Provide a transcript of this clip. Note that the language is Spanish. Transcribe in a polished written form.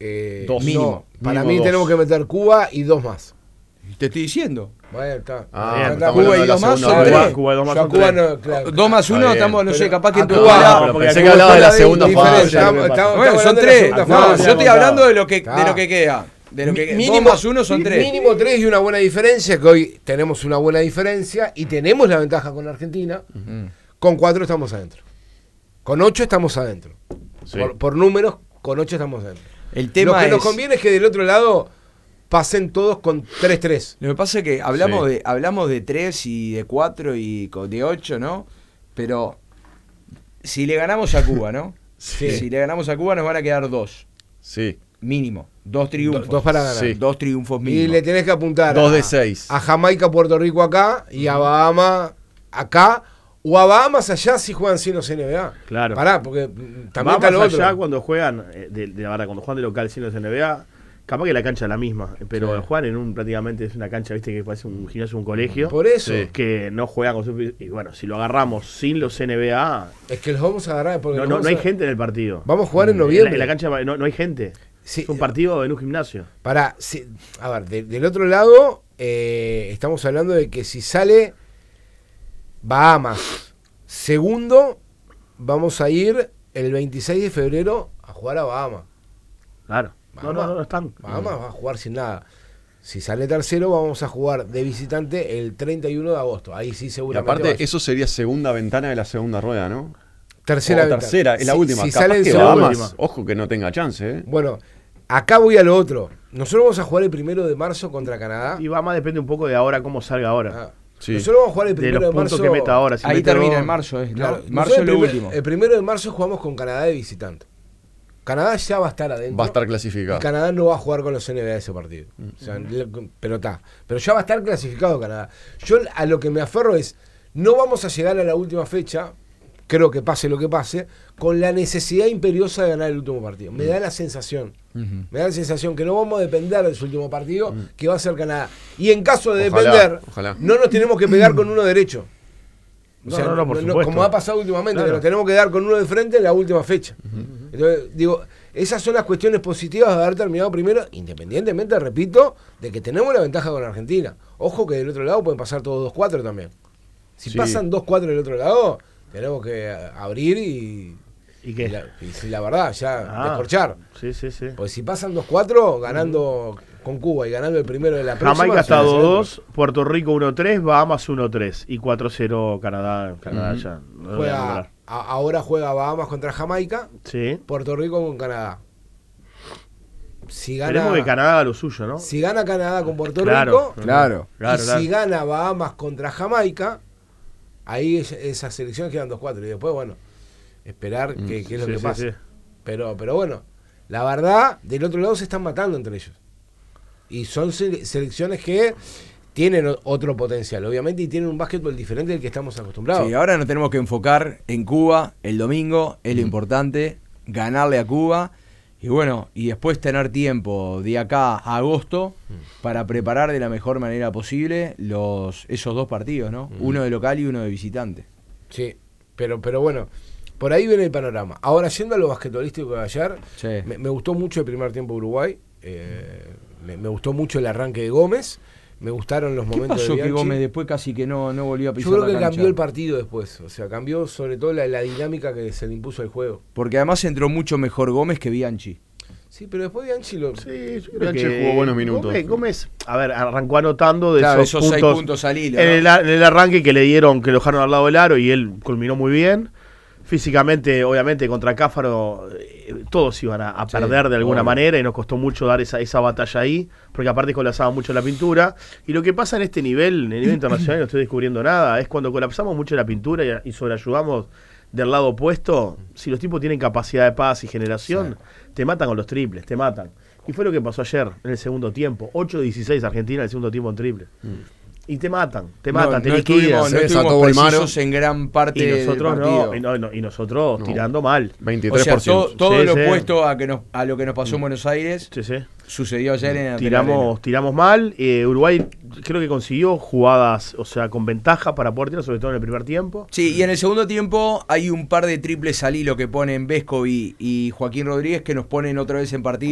Dos. Mínimo. Para Mínimo mí dos. tenemos que meter Cuba y 2 más. Te estoy diciendo. Bueno, está. Bien, Está Cuba bien. y 2 más son segunda 3. ronda. Cuba y 2 más Yo a son Cuba 3. no, claro. 2 más 1, bien. estamos, no sé, Pero capaz que a en tu Cuba- escuela- pero porque pensé acá que hablaba de la Cuba segunda diferente, fase. estamos Bueno, hablando son de la 3. segunda No, fase. yo estoy hablando de lo que Claro. queda. De lo que 2 Mínimo- más 1 son 3. Mínimo 3 y una buena diferencia, que hoy tenemos una buena diferencia y tenemos la ventaja con Argentina. Con 4 estamos adentro. Con 8 estamos adentro. Sí. Por números, con 8 estamos adentro. El tema Lo que es, nos conviene es que del otro lado pasen todos con 3-3. lo que pasa es que hablamos, Sí. hablamos de 3 y de 4 y de 8, ¿no? Pero si le ganamos a Cuba, ¿no? Sí. Si le ganamos a Cuba nos van a quedar 2. Sí. Mínimo. 2 triunfos. Dos para ganar. Sí. 2 triunfos Y mínimos. le tenés que apuntar 2 de 6. a Jamaica, Puerto Rico acá y a Bahamas acá. O a Bahamas allá si juegan sin los NBA. Claro. Pará, porque también Vamos está lo allá otro. cuando juegan, ahora cuando juegan de local sin los NBA, capaz que la cancha es la misma, pero juegan en un prácticamente es una cancha, viste, que parece un gimnasio, un colegio. Por eso. Sí. Que no juegan con su... Y bueno, si lo agarramos sin los NBA, Es que los vamos a agarrar porque no, los no, vamos no hay a- gente en el partido. Vamos a jugar en En noviembre. la cancha no hay gente. Sí. Es un partido en un gimnasio. Pará, a ver, del otro lado, estamos hablando de que si sale Bahamas segundo, vamos a ir el 26 de febrero a jugar a Bahamas. Claro. No están. Bahamas va a jugar sin nada. Si sale tercero, vamos a jugar de visitante el 31 de agosto. Ahí sí Y seguramente. aparte, vaya. eso sería segunda ventana de la segunda rueda, ¿no? Tercera O ventana. tercera, es la Si- última. si Capaz sale en que segunda- Bahamas, ojo que no tenga chance, ¿eh? Bueno, acá voy a lo otro. Nosotros vamos a jugar el 1 de marzo contra Canadá. Y Bahamas depende un poco de ahora cómo salga ahora. Ah, Sí. Nosotros vamos a jugar el De 1 los de marzo. puntos que meta ahora. Si Ahí mete termina dos- en marzo. Claro, Marzo nosotros es lo último. El 1 de marzo jugamos con Canadá de visitante. Canadá ya va a estar adentro. Va a estar Y clasificado. Canadá no va a jugar con los NBA ese partido. O sea, pero está. Pero ya va a estar clasificado Canadá. Yo a lo que me aferro es, no vamos a llegar a la última fecha, creo que pase lo que pase, con la necesidad imperiosa de ganar el último partido. Me da la sensación. Me da la sensación que no vamos a depender de su último partido, que va a ser Canadá. Y en caso de Ojalá, depender, ojalá. no nos tenemos que pegar con uno derecho. O sea, No, por supuesto. como ha pasado últimamente, Claro. que nos tenemos que dar con uno de frente en la última fecha. Entonces, digo, esas son las cuestiones positivas de haber terminado primero, independientemente, repito, de que tenemos la ventaja con Argentina. Ojo que del otro lado pueden pasar todos 2-4 también. Si Sí. pasan 2-4 del otro lado, tenemos que abrir ¿Y qué? y la verdad, ya descorchar. Sí. Pues si pasan 2-4, ganando con Cuba y ganando el primero de la próxima. Jamaica está son 2-2, Puerto Rico 1-3, Bahamas 1-3 y 4-0 Canadá ya. No lo voy a nombrar. ahora juega Bahamas contra Jamaica, Sí. Puerto Rico con Canadá. Si Esperemos que gana, Canadá haga lo suyo, ¿no? si gana Canadá con Puerto Claro. Rico, Claro. Claro, y claro. si gana Bahamas contra Jamaica, ahí esas selecciones quedan 2-4. Y después, bueno, esperar qué es lo Sí, que sí, pasa. sí. Pero bueno, la verdad, del otro lado se están matando entre ellos. Y son selecciones que tienen otro potencial, obviamente, y tienen un básquetbol diferente del que estamos acostumbrados. Sí, ahora nos tenemos que enfocar en Cuba el domingo, es lo importante, ganarle a Cuba y bueno, y después tener tiempo de acá a agosto para preparar de la mejor manera posible esos dos partidos, ¿no? Uno de local y uno de visitante. Sí, pero bueno, por ahí viene el panorama. Ahora, yendo a lo basquetbolístico de ayer, Sí. me gustó mucho el primer tiempo de Uruguay, me gustó mucho el arranque de Gómez, me gustaron los ¿Qué momentos pasó de que Bianchi. Gómez después casi que no volvió a pisar Yo creo que la cancha? cambió el partido después, o sea, cambió sobre todo la dinámica que se le impuso al juego. Porque además entró mucho mejor Gómez que Bianchi. Sí, pero después Bianchi lo... Sí, yo creo Bianchi que jugó buenos minutos. Gómez, a ver, arrancó anotando de Claro, esos esos puntos, 6 puntos al hilo, en, ¿no? en el arranque que le dieron, que lo dejaron al lado del aro y él culminó muy bien. Físicamente, obviamente, contra Cáfaro todos iban a perder de alguna obvio. manera y nos costó mucho dar esa batalla ahí, porque aparte colapsaba mucho la pintura. Y lo que pasa en este nivel, en el nivel internacional, no estoy descubriendo nada, es cuando colapsamos mucho la pintura y sobreayudamos del lado opuesto, si los tipos tienen capacidad de paz y generación, te matan con los triples, te matan. Y fue lo que pasó ayer, en el segundo tiempo. 8-16 Argentina en el segundo tiempo en triple. Y te matan, te liquidan. estuvimos, Se no desató estuvimos Bolmaro. precisos en gran parte Y nosotros del partido. y nosotros No. tirando mal. 23%. O sea, todo Sí, lo sí. opuesto a lo que nos pasó en Buenos Aires Sí, sí. sucedió ayer en la Arena. Tiramos mal. Uruguay creo que consiguió jugadas, o sea, con ventaja para poder tirar, sobre todo en el primer tiempo. Sí, y en el segundo tiempo hay un par de triples al hilo que ponen Vescovi y Joaquín Rodríguez que nos ponen otra vez en partido.